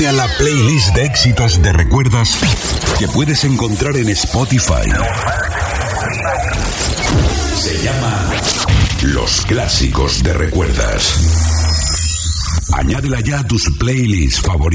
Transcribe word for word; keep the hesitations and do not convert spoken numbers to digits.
A la playlist de éxitos de Recuerdas que puedes encontrar en Spotify. Se llama Los Clásicos de Recuerdas. Añádela ya a tus playlists favoritas.